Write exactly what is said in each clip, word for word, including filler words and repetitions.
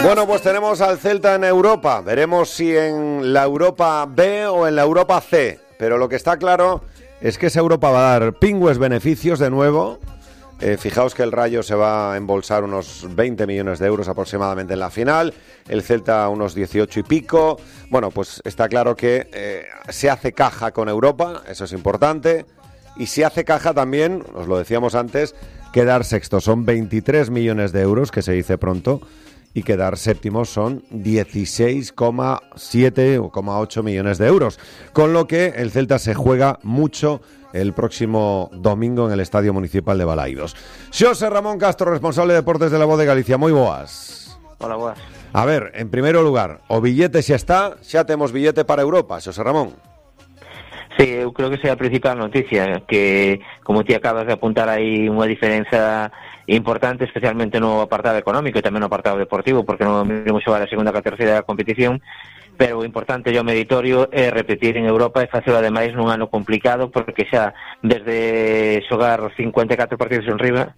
Bueno, pues tenemos al Celta en Europa. Veremos si en la Europa B o en la Europa C. Pero lo que está claro es que esa Europa va a dar pingües beneficios de nuevo. Eh, fijaos que el Rayo se va a embolsar unos veinte millones de euros aproximadamente en la final. El Celta unos dieciocho y pico. Bueno, pues está claro que eh, se hace caja con Europa. Eso es importante. Y se hace caja también, os lo decíamos antes, quedar sexto. Son veintitrés millones de euros, que se dice pronto. Y quedar séptimos son dieciséis coma siete o ocho millones de euros. Con lo que el Celta se juega mucho el próximo domingo en el Estadio Municipal de Balaídos. Xosé Ramón Castro, responsable de deportes de La Voz de Galicia. Moi boas. Hola, boas. A ver, en primeiro lugar, o billete xa está, xa temos billete para Europa, Xosé Ramón. Sí, eu creo que esa é a principal noticia, que, como ti acabas de apuntar, hai unha diferenza importante, especialmente no apartado económico e tamén no apartado deportivo, porque non vimos xogar a segunda que a terceira competición, pero o importante e o meritorio é repetir en Europa e facelo ademais nun ano complicado, porque xa desde xogar cincuenta e catro partidos en riba.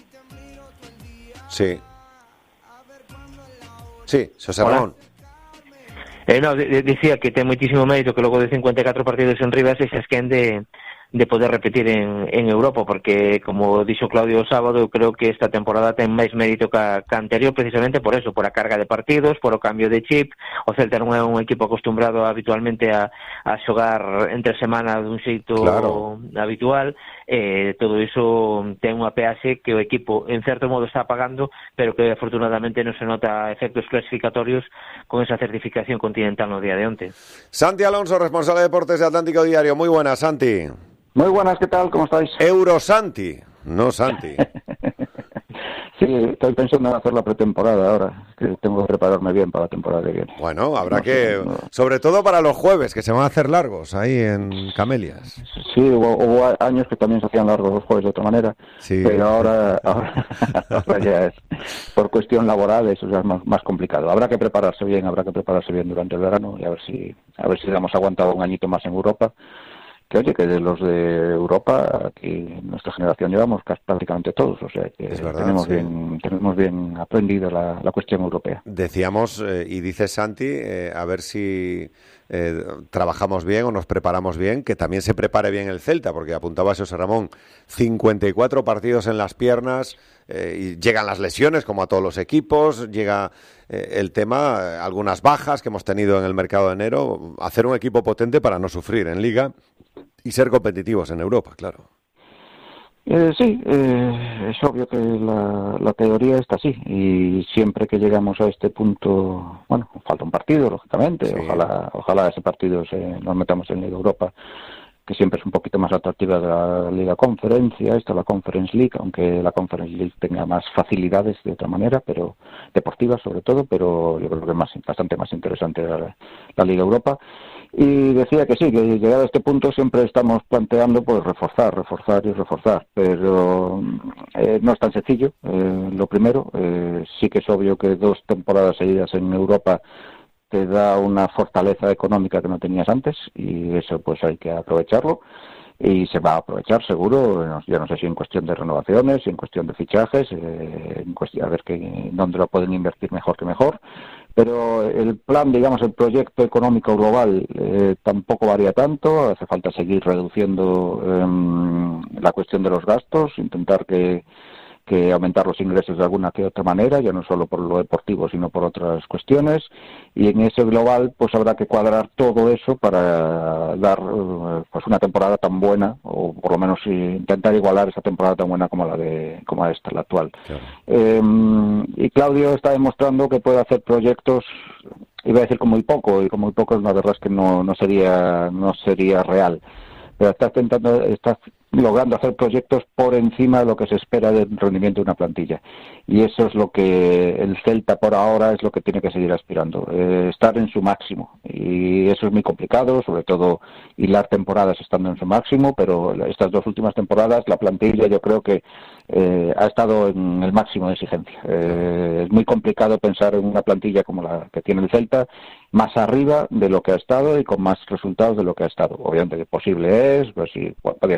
Sí. Sí, Xosé Ramón. Eh, no, de, de, dicía que ten moitísimo mérito que logo de cincuenta e catro partidos en riba se xa esquen de, de poder repetir en, en Europa, porque, como dixo Claudio o sábado, eu creo que esta temporada ten máis mérito que a, que a anterior, precisamente por eso, por a carga de partidos, por o cambio de chip. O Celta non é un equipo acostumbrado habitualmente a, a xogar entre semana dun xeito claro. habitual. Eh, todo iso ten unha peaxe que o equipo en certo modo está pagando, pero que afortunadamente non se nota efectos clasificatorios con esa certificación continental no día de onte. Santi Alonso, responsable de deportes de Atlántico Diario. Muy buenas, Santi. Muy buenas, ¿qué tal? ¿Cómo estáis? Eurosanti, no Santi. Sí, estoy pensando en hacer la pretemporada ahora, que tengo que prepararme bien para la temporada que viene. Bueno, habrá no que, sé, no. sobre todo para los jueves, que se van a hacer largos ahí en Camelias. Sí, hubo, hubo años que también se hacían largos los jueves de otra manera, sí. Pero ahora, ahora, ahora ya es, por cuestión laboral, eso ya es más, más complicado. Habrá que prepararse bien, habrá que prepararse bien durante el verano y a ver si, a ver si hemos aguantado un añito más en Europa. Que oye, que de los de Europa, aquí en nuestra generación llevamos casi prácticamente todos, o sea que verdad, tenemos, sí. bien, tenemos bien aprendido la, la cuestión europea. Decíamos, eh, y dice Santi, eh, a ver si eh, trabajamos bien o nos preparamos bien, que también se prepare bien el Celta, porque apuntaba Xosé Ramón, cincuenta y cuatro partidos en las piernas, eh, y llegan las lesiones, como a todos los equipos, llega eh, el tema, algunas bajas que hemos tenido en el mercado de enero, hacer un equipo potente para no sufrir en Liga y ser competitivos en Europa, claro. Eh, sí, eh, es obvio que la, la teoría está así y siempre que llegamos a este punto, bueno, falta un partido, lógicamente, sí. ojalá ojalá ese partido se, nos metamos en Liga Europa, que siempre es un poquito más atractiva de la Liga Conferencia, esta la Conference League, aunque la Conference League tenga más facilidades de otra manera, pero deportivas sobre todo, pero yo creo que es más, bastante más interesante la, la Liga Europa. Y decía que sí, que llegado a este punto siempre estamos planteando pues reforzar, reforzar y reforzar, pero eh, no es tan sencillo. Eh, lo primero, eh, sí que es obvio que dos temporadas seguidas en Europa te da una fortaleza económica que no tenías antes y eso pues hay que aprovecharlo y se va a aprovechar seguro, ya no sé si en cuestión de renovaciones, si en cuestión de fichajes, eh, en cuestión, a ver que, dónde lo pueden invertir mejor que mejor. Pero el plan, digamos, el proyecto económico global eh, tampoco varía tanto, hace falta seguir reduciendo eh, la cuestión de los gastos, intentar que, que aumentar los ingresos de alguna que otra manera, ya no solo por lo deportivo, sino por otras cuestiones, y en ese global pues habrá que cuadrar todo eso para dar pues una temporada tan buena, o por lo menos intentar igualar esa temporada tan buena como la de como esta, la actual. Claro. Eh, y Claudio está demostrando que puede hacer proyectos, iba a decir con muy poco, y con muy poco la verdad es que no, no sería no sería real, pero está intentando, está logrando hacer proyectos por encima de lo que se espera del rendimiento de una plantilla. Y eso es lo que el Celta por ahora es lo que tiene que seguir aspirando, eh, estar en su máximo. Y eso es muy complicado, sobre todo hilar temporadas estando en su máximo, pero estas dos últimas temporadas la plantilla yo creo que eh, ha estado en el máximo de exigencia. Eh, es muy complicado pensar en una plantilla como la que tiene el Celta, más arriba de lo que ha estado y con más resultados de lo que ha estado. Obviamente que posible es, pues si podías pasar una ronda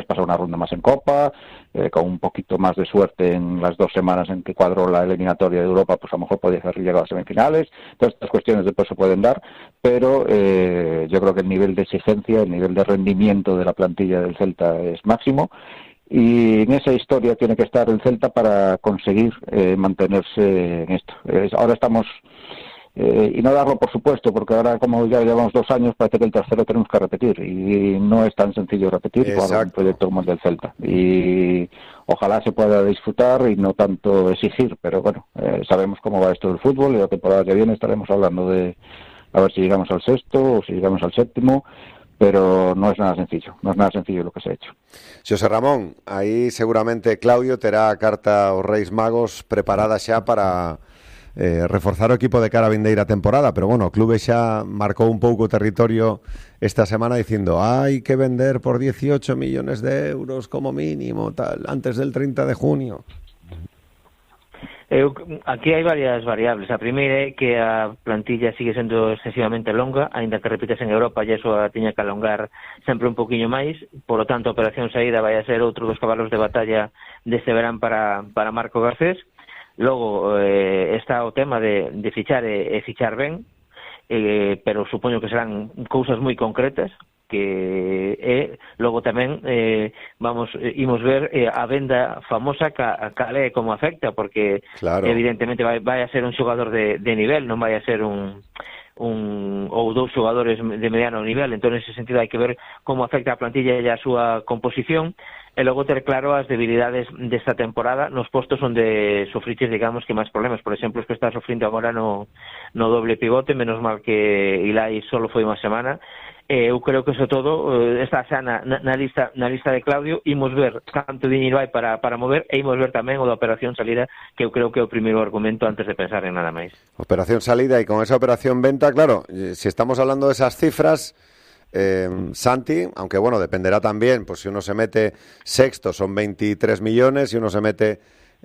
ronda más en Copa, eh, con un poquito más de suerte en las dos semanas en que cuadró la eliminatoria de Europa, pues a lo mejor podría haber llegado a semifinales. Todas estas cuestiones después se pueden dar, pero eh, yo creo que el nivel de exigencia, el nivel de rendimiento de la plantilla del Celta es máximo, y en esa historia tiene que estar el Celta para conseguir eh, mantenerse en esto. Eh, ahora estamos... Eh, y no darlo por supuesto, porque ahora, como ya llevamos dos años, parece que el tercero tenemos que repetir, y no es tan sencillo repetir para un proyecto como el del Celta. Y ojalá se pueda disfrutar y no tanto exigir, pero bueno, eh, sabemos cómo va esto del fútbol, y la temporada que viene estaremos hablando de a ver si llegamos al sexto o si llegamos al séptimo, pero no es nada sencillo, no es nada sencillo lo que se ha hecho. Xosé Ramón, aí seguramente Claudio terá a carta aos Reis Magos preparada xa para... Eh, reforzar o equipo de cara a vindeira temporada, pero bueno, o clube xa marcou un pouco o territorio esta semana dicindo hai que vender por dieciocho millones de euros como mínimo tal, antes del treinta de junio. Eu, aquí hai varias variables. A primeira é que a plantilla sigue sendo excesivamente longa, aínda que repites en Europa e iso a tiña que alongar sempre un poquinho máis, por lo tanto a operación saída vai a ser outro dos cabalos de batalla deste verán para, para Marco Garcés. Logo eh, está o tema de, de fichar e, e fichar ben, eh, pero supoño que serán cousas moi concretas, que é, logo tamén eh, vamos, eh, imos ver eh, a venda famosa ca, cal é como afecta, porque claro, evidentemente vai, vai a ser un xogador de, de nivel, non vai a ser un un ou dous xogadores de mediano nivel, entón nese sentido hai que ver como afecta a plantilla e a súa composición, e logo ter claro as debilidades desta temporada nos postos onde sofriches, digamos, que máis problemas. Por exemplo, os que está sofrindo agora no, no doble pivote, menos mal que Ilai solo foi unha semana. Eh, eu creo que eso todo eh, está xa na, na, lista, na lista de Claudio. Imos ver canto diñeiro hai para, para mover, e imos ver tamén o da operación salida, que eu creo que é o primeiro argumento antes de pensar en nada máis. Operación salida, y con esa operación venta, claro, si estamos hablando de esas cifras, eh, Santi, aunque bueno, dependerá también, pues si uno se mete sexto son veintitrés millones, si uno se mete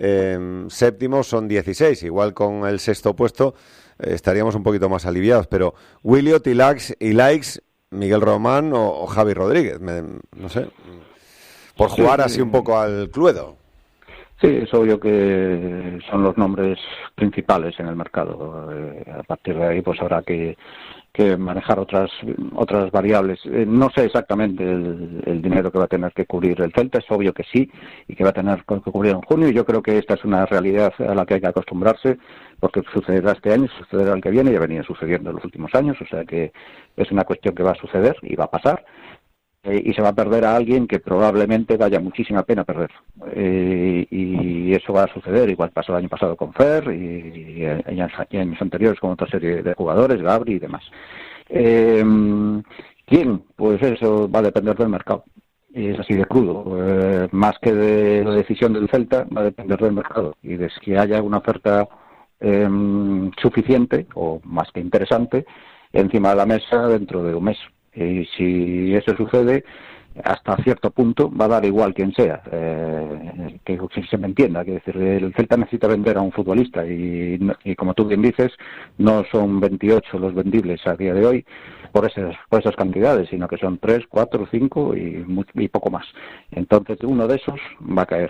eh, séptimo son dieciséis, igual con el sexto puesto eh, estaríamos un poquito más aliviados, pero Williot, Ilaix, Ilaix Miguel Román o, o Javi Rodríguez, me, no sé, por jugar sí, así un poco al Cluedo. Sí, es obvio que son los nombres principales en el mercado. Eh, a partir de ahí pues habrá que, que manejar otras otras variables. Eh, no sé exactamente el, el dinero que va a tener que cubrir el Celta, es obvio que sí, y que va a tener que cubrir en junio, y yo creo que esta es una realidad a la que hay que acostumbrarse, porque sucederá este año, sucederá el que viene, ya venía sucediendo en los últimos años, o sea que es una cuestión que va a suceder y va a pasar. Eh, y se va a perder a alguien que probablemente vaya muchísima pena perder. Eh, y eso va a suceder, igual pasó el año pasado con Fer y, y, y años anteriores con otra serie de jugadores, Gabri y demás. Eh, ¿Quién? Pues eso va a depender del mercado. Y es así de crudo. Eh, más que de la decisión del Celta, va a depender del mercado. Y de que haya una oferta eh, suficiente o más que interesante encima de la mesa dentro de un mes. Y si eso sucede, hasta cierto punto va a dar igual quien sea, eh, que se me entienda, que decir, el Celta necesita vender a un futbolista y, y como tú bien dices, no son veintiocho los vendibles a día de hoy por esas, por esas cantidades, sino que son tres, cuatro, cinco y, y poco más. Entonces uno de esos va a caer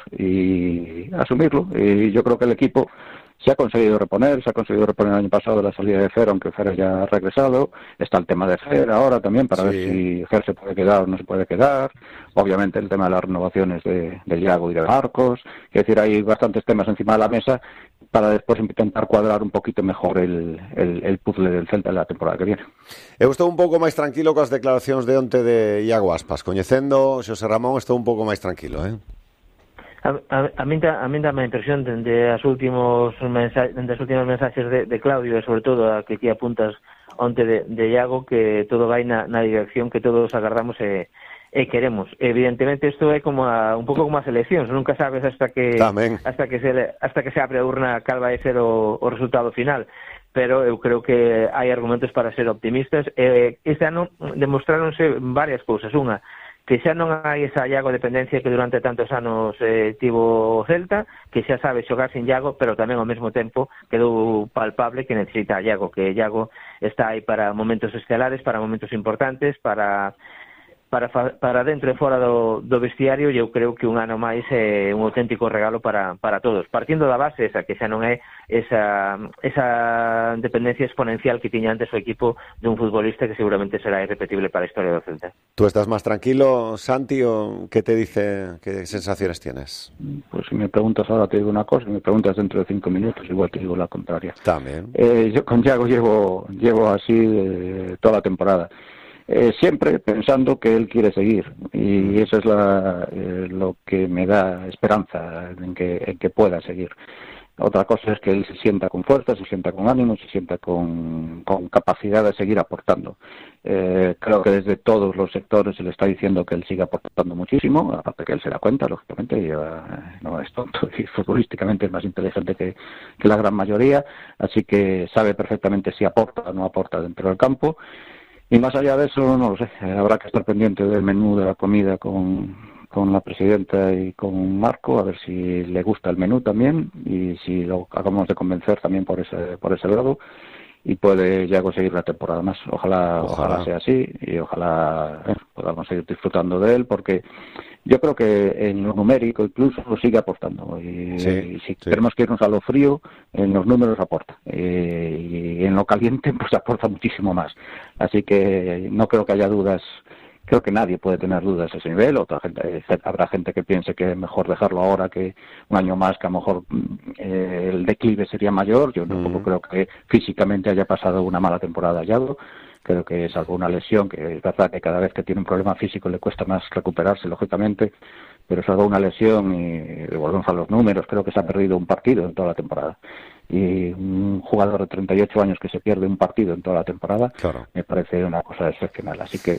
y asumirlo, y yo creo que el equipo se ha conseguido reponer, se ha conseguido reponer el año pasado la salida de Fer, aunque Fer ya ha regresado. Está el tema de Fer ahora también, para sí. ver si Fer se puede quedar o no se puede quedar. Obviamente el tema de las renovaciones de, de Iago y de Marcos. Es decir, hay bastantes temas encima de la mesa para después intentar cuadrar un poquito mejor el, el, el puzzle del Celta en la temporada que viene. Eu estou un pouco máis tranquilo coas declaracións de onte de Iago Aspas. Coñecendo Xosé Ramón, estou un pouco máis tranquilo, eh? A, a, a, mí, a mí dame a impresión dende as últimos mensaxes, dende as últimas mensaxes de, de Claudio, e sobre todo a que ti apuntas onte de, de Iago, que todo vai na, na dirección que todos agardamos e, e queremos. Evidentemente isto é como a, un pouco como as eleccións, nunca sabes hasta que Tamén. hasta que se hasta que se abre a urna cal vai ser o, o resultado final, pero eu creo que hai argumentos para ser optimistas. Eh, este ano demostráronse varias cousas. Unha, que xa non hai esa Iago dependencia que durante tantos anos eh, tivo o Celta, que xa sabe xogar sin Iago, pero tamén ao mesmo tempo quedou palpable que necesita a Iago, que Iago está aí para momentos estelares, para momentos importantes, para para para dentro e fora do, do vestiario, eu creo que un ano máis é un auténtico regalo para, para todos, partindo da base esa, que xa non é esa, esa dependencia exponencial que tiña antes o equipo dun futbolista que seguramente será irrepetible para a historia do Celta. ¿Tú estás más tranquilo, Santi, o qué te dice, qué sensaciones tienes? Pues si me preguntas ahora te digo una cosa, si me preguntas dentro de cinco minutos igual te digo la contraria. También. Eh, yo con Yago llevo, llevo así eh, toda la temporada. Eh, siempre pensando que él quiere seguir y eso es la, eh, lo que me da esperanza en que, en que pueda seguir. Otra cosa es que él se sienta con fuerza, se sienta con ánimo, se sienta con, con capacidad de seguir aportando. Eh, creo que desde todos los sectores se le está diciendo que él sigue aportando muchísimo, aparte que él se da cuenta, lógicamente, y, uh, no es tonto y futbolísticamente es más inteligente que, que la gran mayoría, así que sabe perfectamente si aporta o no aporta dentro del campo. Y más allá de eso, no lo sé, habrá que estar pendiente del menú de la comida con, con la presidenta y con Marco, a ver si le gusta el menú también y si lo acabamos de convencer también por ese por ese lado y puede ya conseguir la temporada más. Ojalá, ojalá, ojalá sea así y ojalá eh, podamos seguir disfrutando de él porque yo creo que en lo numérico incluso lo sigue aportando y, sí, y si sí. tenemos que irnos a lo frío, en los números aporta eh, y en lo caliente pues aporta muchísimo más. Así que no creo que haya dudas. Creo que nadie puede tener dudas a ese nivel. Otra gente, habrá gente que piense que es mejor dejarlo ahora que un año más, que a lo mejor eh, el declive sería mayor. Yo tampoco mm. creo que físicamente haya pasado una mala temporada Yago. Creo que es alguna lesión, que es verdad que cada vez que tiene un problema físico le cuesta más recuperarse, lógicamente, pero es algo una lesión y volvemos a los números. Creo que se ha perdido un partido en toda la temporada. Y un jugador de treinta y ocho años que se pierde un partido en toda la temporada, claro, me parece una cosa excepcional. Así que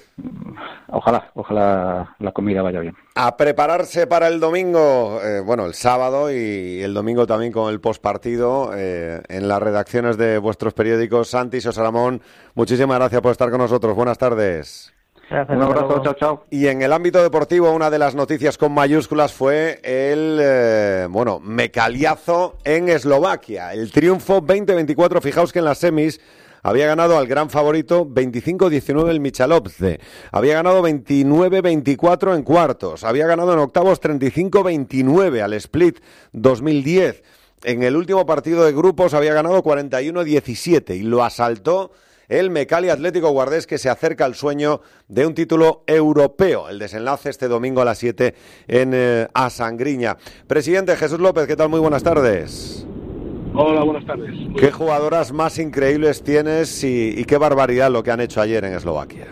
ojalá, ojalá la comida vaya bien. A prepararse para el domingo, eh, bueno, el sábado y el domingo también con el postpartido eh, en las redacciones de vuestros periódicos. Santi, José Ramón, muchísimas gracias por estar con nosotros. Buenas tardes. Gracias, un abrazo, chao, chao. Y en el ámbito deportivo, una de las noticias con mayúsculas fue el, eh, bueno, mecaliazo en Eslovaquia. El triunfo veinte veinticuatro, fijaos que en las semis había ganado al gran favorito veinticinco diecinueve el Michalovce, había ganado veintinueve veinticuatro en cuartos, había ganado en octavos treinta y cinco veintinueve al Split dos mil diez. En el último partido de grupos había ganado cuarenta y uno diecisiete y lo asaltó el Mecali Atlético Guardés, que se acerca al sueño de un título europeo. El desenlace este domingo a las siete en eh, Asangriña. Presidente Jesús López, ¿qué tal? Muy buenas tardes. Hola, buenas tardes. Muy ¿Qué jugadoras más increíbles tienes y, y qué barbaridad lo que han hecho ayer en Eslovaquia?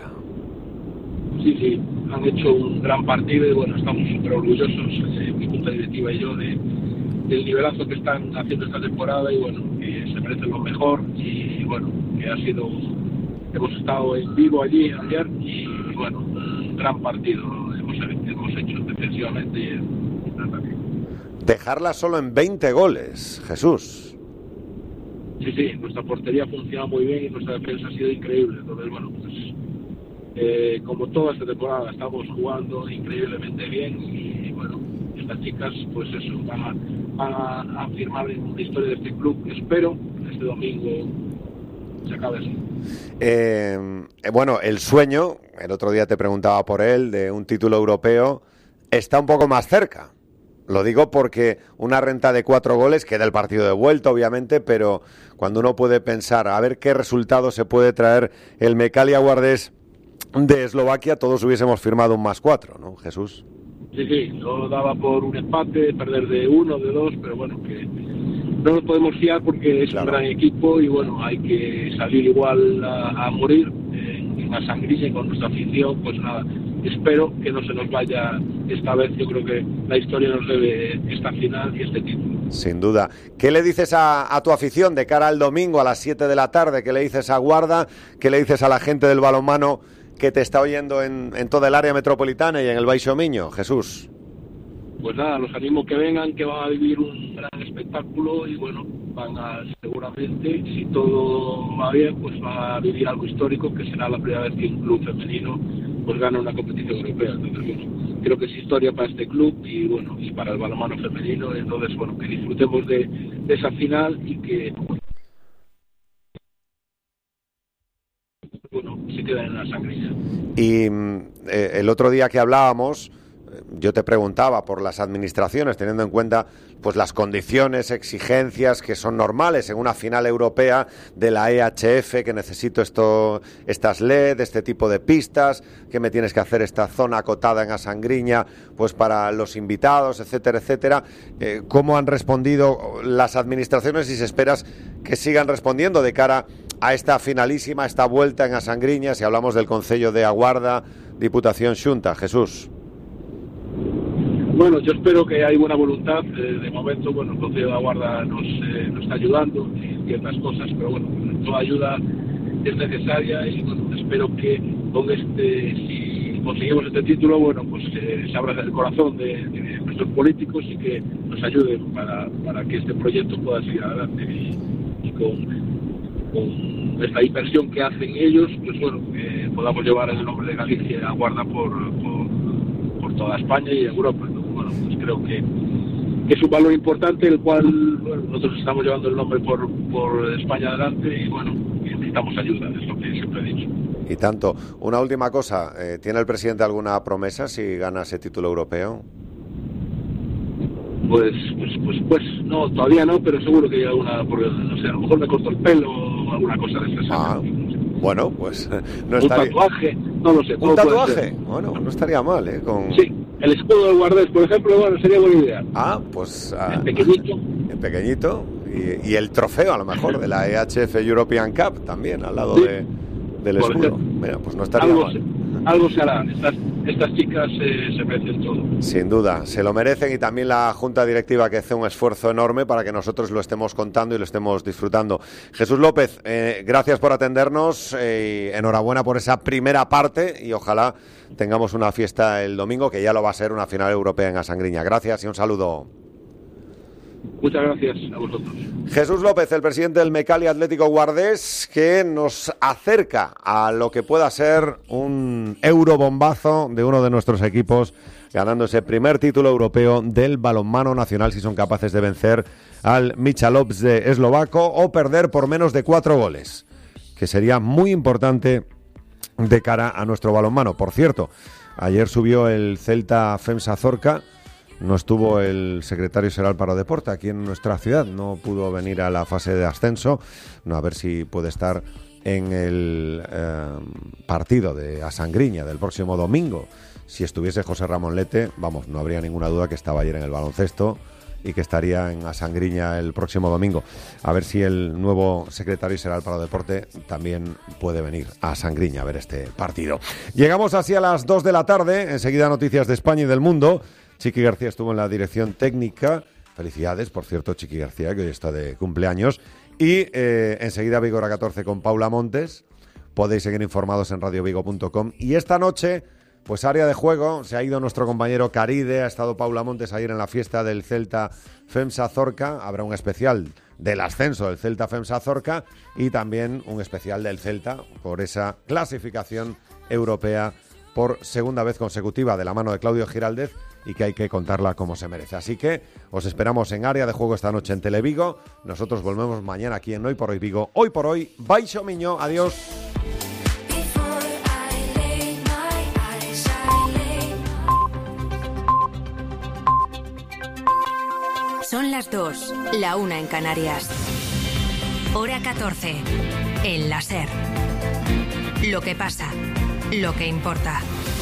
Sí, sí, han hecho un gran partido y bueno, estamos súper orgullosos, eh, mi junta directiva y yo, de, del nivelazo que están haciendo esta temporada y bueno, que se merecen lo mejor y bueno, que ha sido, hemos estado en vivo allí ayer y, y bueno, un gran partido hemos, hemos hecho defensivamente y en ataque. Dejarla solo en veinte goles, Jesús. Sí, sí, nuestra portería funciona muy bien y nuestra defensa ha sido increíble, entonces bueno, pues eh, como toda esta temporada estamos jugando increíblemente bien y bueno, estas chicas pues eso, van a, van a, a firmar una historia de este club, espero este domingo se acabe así. Eh, bueno, el sueño, el otro día te preguntaba por él, de un título europeo, está un poco más cerca. Lo digo porque una renta de cuatro goles queda el partido de vuelta, obviamente, pero cuando uno puede pensar a ver qué resultado se puede traer el Mecali Guardés de Eslovaquia, todos hubiésemos firmado un más cuatro, ¿no, Jesús? Sí, sí, yo daba por un empate, perder de uno, de dos, pero bueno, que no nos podemos fiar porque es claro. Un gran equipo y bueno, hay que salir igual a, a morir en, en la sangrilla y con nuestra afición, pues nada, espero que no se nos vaya esta vez, yo creo que la historia nos debe esta final y este título. Sin duda. ¿Qué le dices a, a tu afición de cara al domingo a las siete de la tarde? ¿Qué le dices a Guarda? ¿Qué le dices a la gente del balonmano que te está oyendo en, en toda el área metropolitana y en el Baixo Miño, Jesús? Pues nada, los animo que vengan, que van a vivir un gran espectáculo y bueno, van a seguramente, si todo va bien, pues va a vivir algo histórico, que será la primera vez que un club femenino pues gana una competición europea. Entonces bueno, creo que es historia para este club y bueno, y para el balonmano femenino, entonces bueno, que disfrutemos de, de esa final y que bueno, se queden en la Sangriña. Y eh, el otro día que hablábamos, yo te preguntaba por las administraciones, teniendo en cuenta pues las condiciones, exigencias que son normales en una final europea de la E H F, que necesito esto, estas L E D, este tipo de pistas, que me tienes que hacer esta zona acotada en Asangriña, pues para los invitados, etcétera, etcétera. Eh, ¿Cómo han respondido las administraciones y se esperas que sigan respondiendo de cara a esta finalísima, a esta vuelta en Asangriña, si hablamos del Concello de Aguarda, Diputación Xunta? Jesús. Bueno, yo espero que hay buena voluntad. Eh, de momento, bueno, el Concello de Aguarda nos, eh, nos está ayudando en ciertas cosas, pero bueno, toda ayuda es necesaria y bueno, espero que con este, si conseguimos este título, bueno, pues eh, se abra el corazón de, de nuestros políticos y que nos ayuden para, para que este proyecto pueda seguir adelante y, y con, con esta inversión que hacen ellos, pues bueno, eh, podamos llevar el nombre de Galicia a Aguarda por, por, por toda España y Europa, ¿no? Bueno, pues creo que, que es un valor importante, el cual bueno, nosotros estamos llevando el nombre por, por España adelante y bueno, necesitamos ayuda, es lo que siempre he dicho. Y tanto. Una última cosa, eh, ¿tiene el presidente alguna promesa si gana ese título europeo? Pues, pues, pues, pues, no, todavía no, pero seguro que hay alguna, porque, no sé, a lo mejor me corto el pelo o alguna cosa de esas. Ah, no sé. Bueno, pues no un estaría... tatuaje, no lo sé. ¿Un tatuaje? Bueno, no estaría mal, ¿eh? Con... Sí, el escudo del Guardés, por ejemplo, bueno, sería buena idea. Ah, pues... Ah, en pequeñito. En pequeñito. Y, y el trofeo, a lo mejor, de la E H F European Cup también, al lado sí. de, del por escudo. Ejemplo, Mira, pues no estaría algo mal. Se, algo se hará. Estas, estas chicas eh, se merecen todo. Sin duda, se lo merecen y también la Junta Directiva, que hace un esfuerzo enorme para que nosotros lo estemos contando y lo estemos disfrutando. Jesús López, eh, gracias por atendernos eh, y enhorabuena por esa primera parte y ojalá tengamos una fiesta el domingo, que ya lo va a ser, una final europea en Asangriña. Gracias y un saludo. Muchas gracias a vosotros. Jesús López, el presidente del Mecali Atlético Guardés, que nos acerca a lo que pueda ser un eurobombazo de uno de nuestros equipos, ganando ese primer título europeo del balonmano nacional, si son capaces de vencer al Michalops de eslovaco o perder por menos de cuatro goles, que sería muy importante de cara a nuestro balonmano. Por cierto, ayer subió el Celta FEMSA Zorca. No estuvo el secretario general para Deporte aquí en nuestra ciudad, no pudo venir a la fase de ascenso, no, a ver si puede estar en el eh, partido de Asangriña del próximo domingo. Si estuviese José Ramón Lete, vamos, no habría ninguna duda que estaba ayer en el baloncesto y que estaría en Asangriña el próximo domingo. A ver si el nuevo secretario general para Deporte también puede venir a Asangriña a ver este partido. Llegamos así a las dos de la tarde, enseguida noticias de España y del mundo. Chiqui García estuvo en la dirección técnica. Felicidades, por cierto, Chiqui García, que hoy está de cumpleaños. Y eh, enseguida Vigora catorce con Paula Montes. Podéis seguir informados en radio vigo punto com. Y esta noche, pues área de juego, se ha ido nuestro compañero Caride, ha estado Paula Montes ayer en la fiesta del Celta FEMSA Zorca. Habrá un especial del ascenso del Celta FEMSA Zorca y también un especial del Celta por esa clasificación europea por segunda vez consecutiva de la mano de Claudio Giraldez, y que hay que contarla como se merece. Así que os esperamos en área de juego esta noche en Televigo. Nosotros volvemos mañana aquí en Hoy por Hoy Vigo. Hoy por hoy, Baixo Miño, adiós. Son las dos, la una en Canarias. Hora catorce, en la SER. Lo que pasa, lo que importa.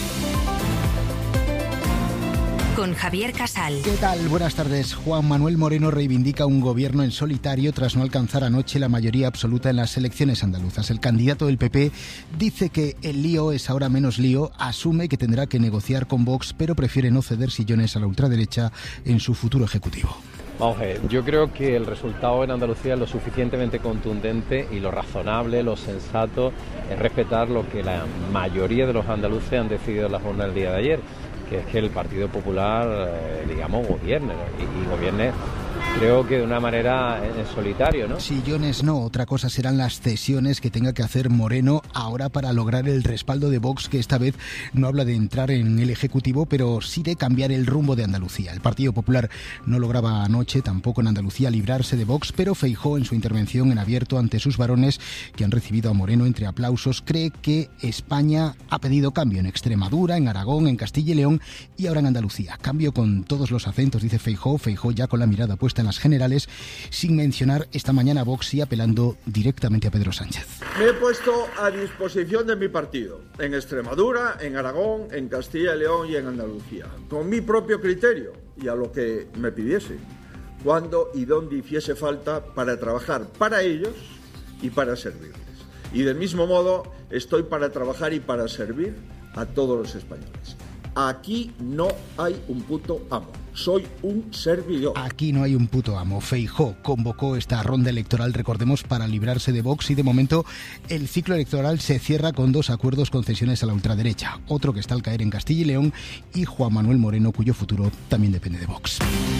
Con Javier Casal. ¿Qué tal? Buenas tardes. Juan Manuel Moreno reivindica un gobierno en solitario tras no alcanzar anoche la mayoría absoluta en las elecciones andaluzas. El candidato del P P dice que el lío es ahora menos lío, asume que tendrá que negociar con Vox, pero prefiere no ceder sillones a la ultraderecha en su futuro ejecutivo. Vamos a ver, yo creo que el resultado en Andalucía es lo suficientemente contundente y lo razonable, lo sensato es respetar lo que la mayoría de los andaluces han decidido en la jornada del día de ayer, que es que el Partido Popular, eh, digamos, gobierne, ¿no? y, y gobierne creo que de una manera en solitario, ¿no? Sillones no, otra cosa serán las cesiones que tenga que hacer Moreno ahora para lograr el respaldo de Vox, que esta vez no habla de entrar en el Ejecutivo, pero sí de cambiar el rumbo de Andalucía. El Partido Popular no lograba anoche, tampoco en Andalucía, librarse de Vox, pero Feijóo, en su intervención en abierto ante sus varones, que han recibido a Moreno entre aplausos, cree que España ha pedido cambio en Extremadura, en Aragón, en Castilla y León y ahora en Andalucía. Cambio con todos los acentos, dice Feijóo, Feijóo ya con la mirada puesta en las generales, sin mencionar esta mañana a Vox y apelando directamente a Pedro Sánchez. Me he puesto a disposición de mi partido, en Extremadura, en Aragón, en Castilla y León y en Andalucía, con mi propio criterio y a lo que me pidiese, cuando y donde hiciese falta para trabajar para ellos y para servirles. Y del mismo modo estoy para trabajar y para servir a todos los españoles. Aquí no hay un puto amo, soy un servidor. Aquí no hay un puto amo. Feijóo convocó esta ronda electoral, recordemos, para librarse de Vox y de momento el ciclo electoral se cierra con dos acuerdos concesiones a la ultraderecha. Otro que está al caer en Castilla y León y Juan Manuel Moreno, cuyo futuro también depende de Vox.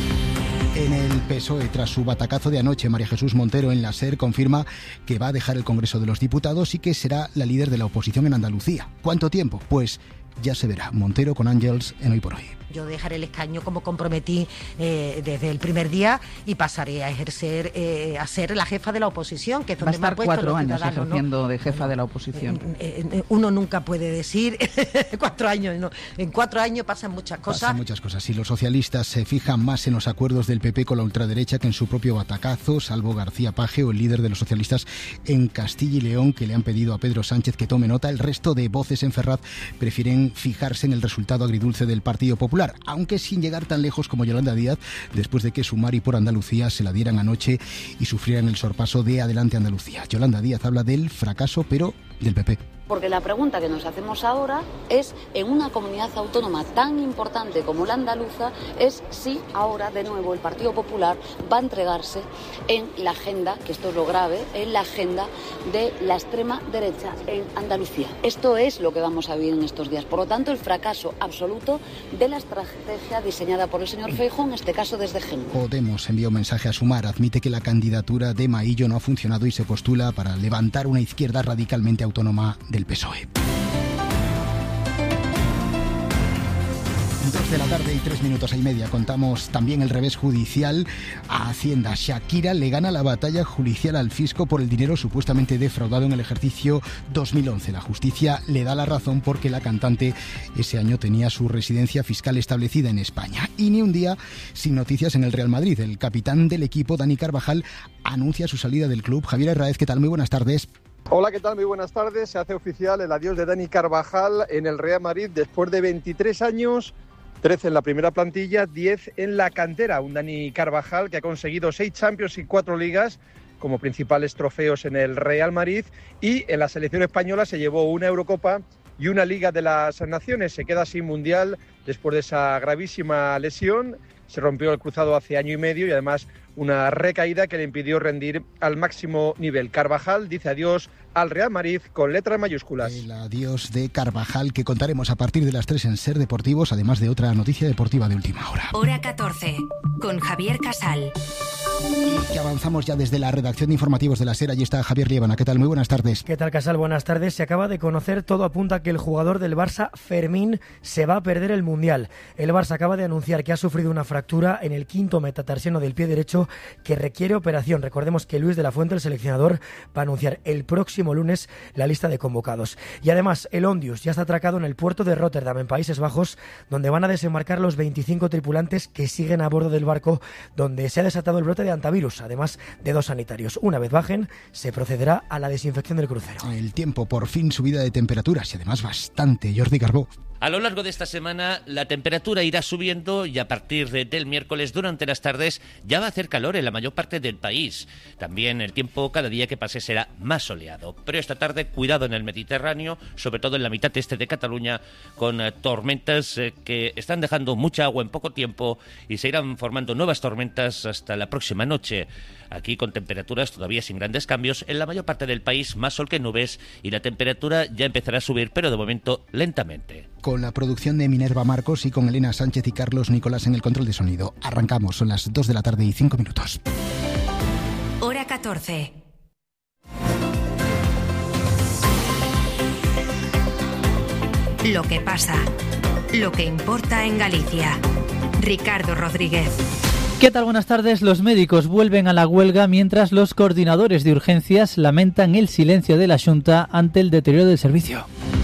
En el P S O E, tras su batacazo de anoche, María Jesús Montero en la SER confirma que va a dejar el Congreso de los Diputados y que será la líder de la oposición en Andalucía. ¿Cuánto tiempo? Pues ya se verá. Montero con Ángels en Hoy por Hoy. Yo dejaré el escaño como comprometí eh, desde el primer día y pasaré a ejercer, eh, a ser la jefa de la oposición, que es donde va a estar me ha puesto cuatro años ejerciendo, ¿no? de jefa de la oposición. Eh, eh, uno nunca puede decir cuatro años, no. En cuatro años pasan muchas cosas. Pasan muchas cosas. Y los socialistas se fijan más en los acuerdos del P P con la ultraderecha que en su propio batacazo, salvo García Paje, o el líder de los socialistas en Castilla y León, que le han pedido a Pedro Sánchez que tome nota. El resto de voces en Ferraz prefieren fijarse en el resultado agridulce del Partido Popular, aunque sin llegar tan lejos como Yolanda Díaz, después de que Sumar y Por Andalucía se la dieran anoche y sufrieran el sorpaso de Adelante Andalucía. Yolanda Díaz habla del fracaso, pero del P P. Porque la pregunta que nos hacemos ahora es, en una comunidad autónoma tan importante como la andaluza, es si ahora de nuevo el Partido Popular va a entregarse en la agenda, que esto es lo grave, en la agenda de la extrema derecha en Andalucía. Esto es lo que vamos a vivir en estos días. Por lo tanto, el fracaso absoluto de la estrategia diseñada por el señor Feijóo, en este caso desde Gen. Podemos envió un mensaje a Sumar, admite que la candidatura de Maillo no ha funcionado y se postula para levantar una izquierda radicalmente autónoma de el P S O E. Dos de la tarde y tres minutos y media. Contamos también el revés judicial a Hacienda. Shakira le gana la batalla judicial al fisco por el dinero supuestamente defraudado en el ejercicio dos mil once. La justicia le da la razón porque la cantante ese año tenía su residencia fiscal establecida en España. Y ni un día sin noticias en el Real Madrid. El capitán del equipo, Dani Carvajal, anuncia su salida del club. Javier Herráez, ¿qué tal? Muy buenas tardes. Hola, ¿qué tal? Muy buenas tardes. Se hace oficial el adiós de Dani Carvajal en el Real Madrid después de veintitrés años, trece en la primera plantilla, diez en la cantera. Un Dani Carvajal que ha conseguido seis Champions y cuatro Ligas como principales trofeos en el Real Madrid, y en la selección española se llevó una Eurocopa y una Liga de las Naciones. Se queda sin Mundial después de esa gravísima lesión. Se rompió el cruzado hace año y medio y además una recaída que le impidió rendir al máximo nivel. Carvajal dice adiós al Real Madrid con letras mayúsculas. El adiós de Carvajal, que contaremos a partir de las tres en Ser Deportivos, además de otra noticia deportiva de última hora. Hora catorce, con Javier Casal. Y que avanzamos ya desde la redacción de informativos de la SER. Allí está Javier Liébana. ¿Qué tal? Muy buenas tardes. ¿Qué tal, Casal? Buenas tardes. Se acaba de conocer, todo apunta a que el jugador del Barça, Fermín, se va a perder el Mundial. El Barça acaba de anunciar que ha sufrido una fractura en el quinto metatarsiano del pie derecho que requiere operación. Recordemos que Luis de la Fuente, el seleccionador, va a anunciar el próximo lunes la lista de convocados. Y además, el Ondius ya está atracado en el puerto de Rotterdam, en Países Bajos, donde van a desembarcar los veinticinco tripulantes que siguen a bordo del barco, donde se ha desatado el brote de antivirus, además de dos sanitarios. Una vez bajen, se procederá a la desinfección del crucero. El tiempo, por fin subida de temperaturas y además bastante. Jordi Carbó. A lo largo de esta semana la temperatura irá subiendo y a partir de, del miércoles durante las tardes ya va a hacer calor en la mayor parte del país. También el tiempo cada día que pase será más soleado. Pero esta tarde cuidado en el Mediterráneo, sobre todo en la mitad este de Cataluña, con eh, tormentas eh, que están dejando mucha agua en poco tiempo y se irán formando nuevas tormentas hasta la próxima noche. Aquí con temperaturas todavía sin grandes cambios, en la mayor parte del país más sol que nubes y la temperatura ya empezará a subir, pero de momento lentamente. con la producción de Minerva Marcos y con Elena Sánchez y Carlos Nicolás en el control de sonido. Arrancamos, son las dos de la tarde y cinco minutos. Hora catorce. Lo que pasa, lo que importa en Galicia. Ricardo Rodríguez. ¿Qué tal? Buenas tardes. Los médicos vuelven a la huelga mientras los coordinadores de urgencias lamentan el silencio de la Xunta ante el deterioro del servicio.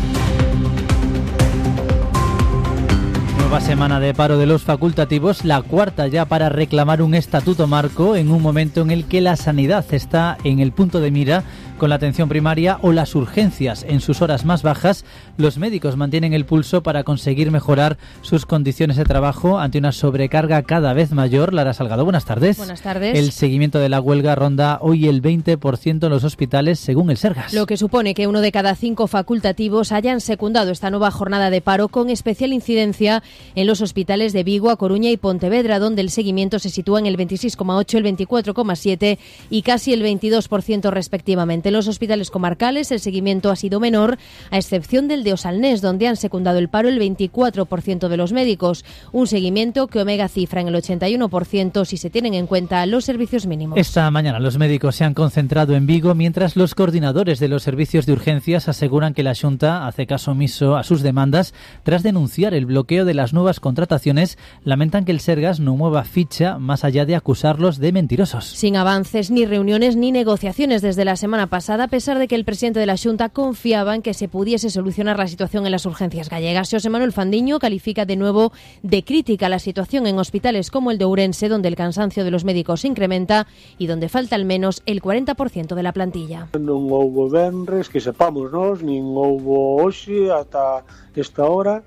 Nueva semana de paro de los facultativos, la cuarta ya para reclamar un estatuto marco en un momento en el que la sanidad está en el punto de mira con la atención primaria o las urgencias en sus horas más bajas. Los médicos mantienen el pulso para conseguir mejorar sus condiciones de trabajo ante una sobrecarga cada vez mayor. Lara Salgado, buenas tardes. Buenas tardes. El seguimiento de la huelga ronda hoy el veinte por ciento en los hospitales, según el Sergas. Lo que supone que uno de cada cinco facultativos hayan secundado esta nueva jornada de paro, con especial incidencia en los hospitales de Vigo, A Coruña y Pontevedra, donde el seguimiento se sitúa en el veintiséis coma ocho, el veinticuatro coma siete y casi el veintidós por ciento respectivamente. En los hospitales comarcales el seguimiento ha sido menor, a excepción del de Osalnés, donde han secundado el paro el veinticuatro por ciento de los médicos, un seguimiento que Omega cifra en el ochenta y uno por ciento si se tienen en cuenta los servicios mínimos. Esta mañana los médicos se han concentrado en Vigo, mientras los coordinadores de los servicios de urgencias aseguran que la Xunta hace caso omiso a sus demandas. Tras denunciar el bloqueo de las nuevas contrataciones, lamentan que el Sergas no mueva ficha más allá de acusarlos de mentirosos. Sin avances, ni reuniones ni negociaciones desde la semana pasada, a pesar de que el presidente de la Xunta confiaba en que se pudiese solucionar la situación en las urgencias gallegas. Xosé Manuel Fandiño califica de nuevo de crítica la situación en hospitales como el de Ourense, donde el cansancio de los médicos se incrementa y donde falta al menos el cuarenta por ciento de la plantilla. Non houbo venres, que sepamos nós, nin houbo hoxe ata esta hora.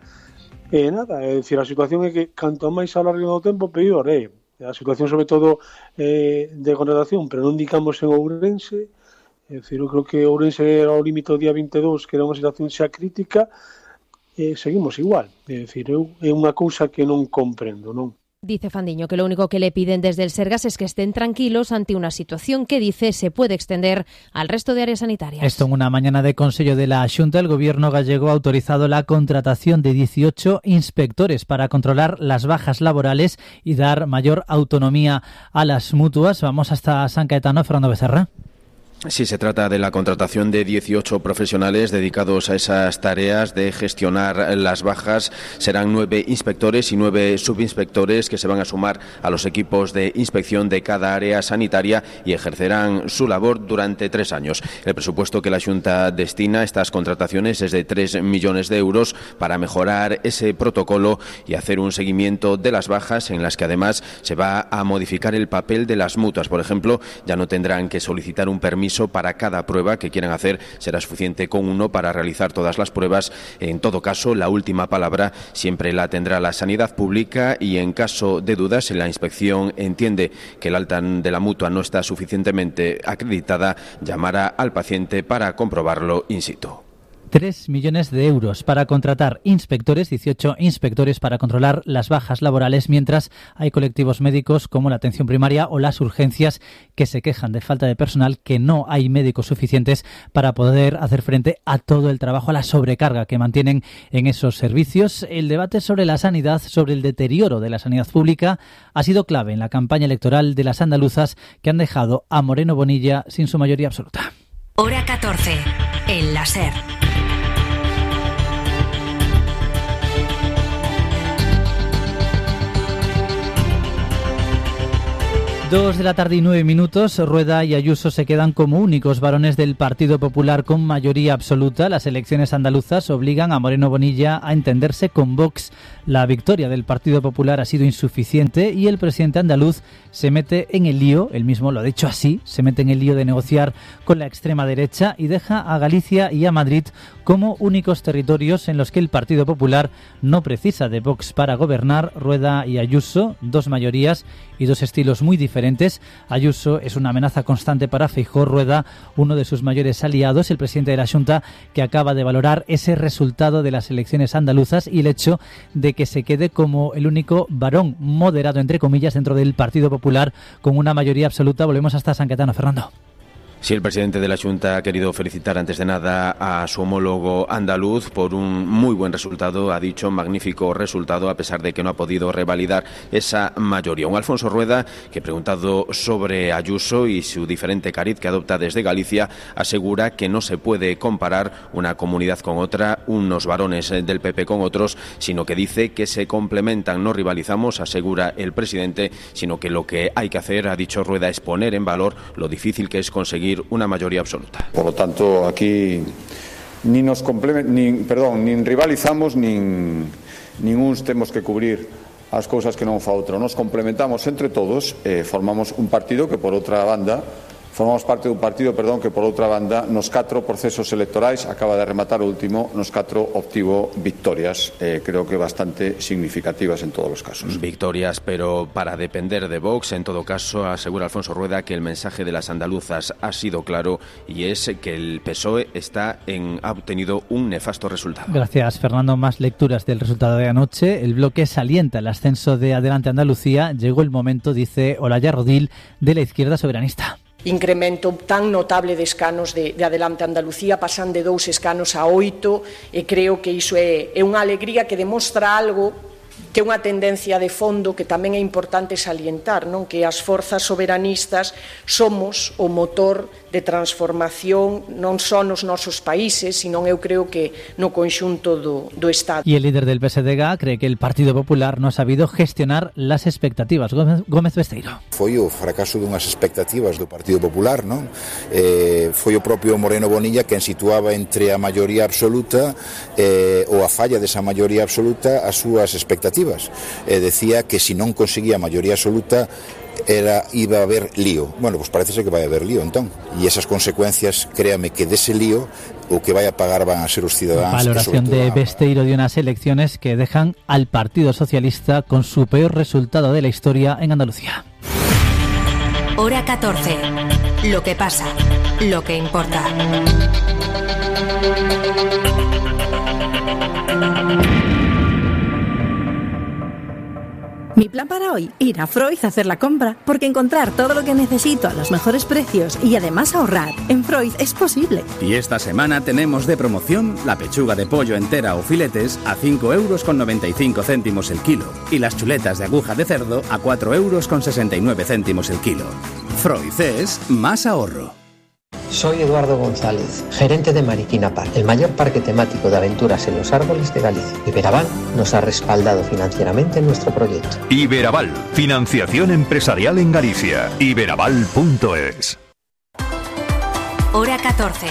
E nada, é dicir, a situación é que canto máis alargue o tempo, peor é. A situación sobre todo eh, de contratación, pero non digamos en Ourense. É dicir, eu creo que Ourense era o límite o día veinte e dous, que era unha situación xa crítica, e seguimos igual. É dicir, eu, é unha cousa que non comprendo, non? Dice Fandiño que lo único que le piden desde el Sergas es que estén tranquilos ante una situación que, dice, se puede extender al resto de áreas sanitarias. Esto en una mañana de Consello de la Xunta, el gobierno gallego ha autorizado la contratación de dieciocho inspectores para controlar las bajas laborales y dar mayor autonomía a las mutuas. Vamos hasta San Caetano, Fernando Becerra. Sí, se trata de la contratación de dieciocho profesionales dedicados a esas tareas de gestionar las bajas. Serán nueve inspectores y nueve subinspectores que se van a sumar a los equipos de inspección de cada área sanitaria y ejercerán su labor durante tres años. El presupuesto que la Xunta destina a estas contrataciones es de tres millones de euros para mejorar ese protocolo y hacer un seguimiento de las bajas, en las que además se va a modificar el papel de las mutuas. Por ejemplo, ya no tendrán que solicitar un permiso para cada prueba que quieran hacer, será suficiente con uno para realizar todas las pruebas. En todo caso, la última palabra siempre la tendrá la sanidad pública, y en caso de dudas, si la inspección entiende que el alta de la mutua no está suficientemente acreditada, llamará al paciente para comprobarlo in situ. tres millones de euros para contratar inspectores, dieciocho inspectores para controlar las bajas laborales, mientras hay colectivos médicos como la atención primaria o las urgencias que se quejan de falta de personal, que no hay médicos suficientes para poder hacer frente a todo el trabajo, a la sobrecarga que mantienen en esos servicios. El debate sobre la sanidad, sobre el deterioro de la sanidad pública, ha sido clave en la campaña electoral de las andaluzas, que han dejado a Moreno Bonilla sin su mayoría absoluta. Hora catorce, en la SER. Dos de la tarde y nueve minutos. Rueda y Ayuso se quedan como únicos varones del Partido Popular con mayoría absoluta. Las elecciones andaluzas obligan a Moreno Bonilla a entenderse con Vox. La victoria del Partido Popular ha sido insuficiente y el presidente andaluz se mete en el lío, él mismo lo ha dicho así, se mete en el lío de negociar con la extrema derecha y deja a Galicia y a Madrid como únicos territorios en los que el Partido Popular no precisa de Vox para gobernar. Rueda y Ayuso, dos mayorías y dos estilos muy diferentes. Ayuso es una amenaza constante para Feijóo. Rueda, uno de sus mayores aliados, el presidente de la Xunta, que acaba de valorar ese resultado de las elecciones andaluzas y el hecho de que se quede como el único varón moderado, entre comillas, dentro del Partido Popular con una mayoría absoluta. Volvemos hasta San Caetano, Fernando. Sí, el presidente de la Xunta ha querido felicitar antes de nada a su homólogo andaluz por un muy buen resultado, ha dicho magnífico resultado, a pesar de que no ha podido revalidar esa mayoría. Un Alfonso Rueda que, preguntado sobre Ayuso y su diferente cariz que adopta desde Galicia, asegura que no se puede comparar una comunidad con otra, unos varones del P P con otros, sino que dice que se complementan, no rivalizamos, asegura el presidente, sino que lo que hay que hacer, ha dicho Rueda, es poner en valor lo difícil que es conseguir una mayoría absoluta. Por lo tanto, aquí ni nos ni, perdón, ni rivalizamos, ni ninguns temos que cubrir as cousas que non fa outro. Nos complementamos entre todos, eh, formamos un partido que, por outra banda, formamos parte dun partido, perdón, que por outra banda nos catro procesos electorais acaba de rematar o último, nos catro obtivo victorias, eh, creo que bastante significativas en todos os casos. Victorias, pero para depender de Vox, en todo caso, asegura Alfonso Rueda que el mensaje de las andaluzas ha sido claro y es que el P S O E está en, ha obtenido un nefasto resultado. Gracias, Fernando. Más lecturas del resultado de anoche. El bloque salienta el ascenso de Adelante Andalucía. Llegó el momento, dice Olaya Rodil, de la izquierda soberanista. Incremento tan notable de escanos de, de Adelante Andalucía, pasan de dous escanos a oito, e creo que iso é, é unha alegría que demostra algo que é unha tendencia de fondo que tamén é importante salientar, non? Que as forzas soberanistas somos o motor de transformación non só nos nosos países, sino eu creo que no conxunto do, do Estado. Y el líder del P S D G cree que el Partido Popular no ha sabido gestionar las expectativas. Gómez, Gómez Besteiro. Foi o fracaso dunhas expectativas do Partido Popular, non? Eh, foi o propio Moreno Bonilla quen situaba entre a maioría absoluta eh, ou a falla desa maioría absoluta as súas expectativas. Eh, decía que si non conseguía a maioría absoluta era iba a haber lío. Bueno, pues parece ser que vai haber lío entón. E esas consecuencias, créame que dese lío o que vai a pagar van a ser os cidadáns. Valoración de Besteiro de unas elecciones que dejan al Partido Socialista con su peor resultado de la historia en Andalucía. Hora catorce. Lo que pasa, lo que importa. Mi plan para hoy, ir a Freud a hacer la compra, porque encontrar todo lo que necesito a los mejores precios y además ahorrar en Freud es posible. Y esta semana tenemos de promoción la pechuga de pollo entera o filetes a cinco euros con noventa y cinco céntimos el kilo y las chuletas de aguja de cerdo a cuatro euros con sesenta y nueve céntimos el kilo. Freud es más ahorro. Soy Eduardo González, gerente de Mariquina Park, el mayor parque temático de aventuras en los árboles de Galicia. Iberaval nos ha respaldado financieramente en nuestro proyecto. Iberaval, financiación empresarial en Galicia. iberaval punto es. Hora catorce.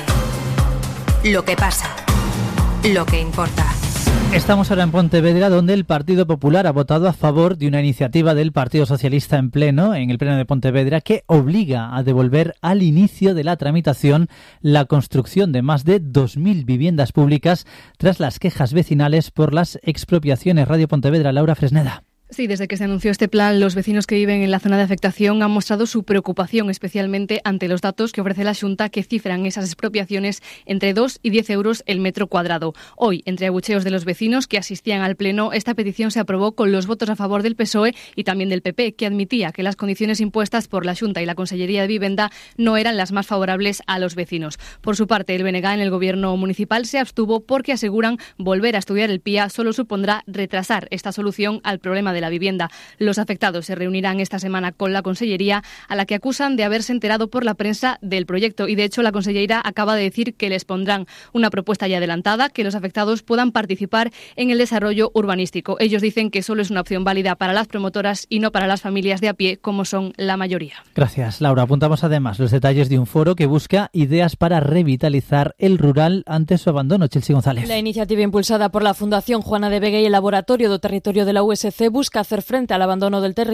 Lo que pasa, lo que importa. Estamos ahora en Pontevedra, donde el Partido Popular ha votado a favor de una iniciativa del Partido Socialista en pleno, en el pleno de Pontevedra, que obliga a devolver al inicio de la tramitación la construcción de más de dos mil viviendas públicas tras las quejas vecinales por las expropiaciones. Radio Pontevedra, Laura Fresneda. Sí, desde que se anunció este plan, los vecinos que viven en la zona de afectación han mostrado su preocupación, especialmente ante los datos que ofrece la Xunta, que cifran esas expropiaciones entre dos y diez euros el metro cuadrado. Hoy, entre abucheos de los vecinos que asistían al pleno, esta petición se aprobó con los votos a favor del P S O E y también del P P, que admitía que las condiciones impuestas por la Xunta y la Consellería de Vivienda no eran las más favorables a los vecinos. Por su parte, el B N G en el gobierno municipal se abstuvo porque aseguran volver a estudiar el P I A solo supondrá retrasar esta solución al problema de de la vivienda. Los afectados se reunirán esta semana con la Consellería, a la que acusan de haberse enterado por la prensa del proyecto, y de hecho la consellera acaba de decir que les pondrán una propuesta ya adelantada, que los afectados puedan participar en el desarrollo urbanístico. Ellos dicen que solo es una opción válida para las promotoras y no para las familias de a pie, como son la mayoría. Gracias, Laura. Apuntamos además los detalles de un foro que busca ideas para revitalizar el rural ante su abandono. Chelsea González. La iniciativa impulsada por la Fundación Juana de Vega y el Laboratorio do Territorio de la U S C busca hacer frente al abandono del territorio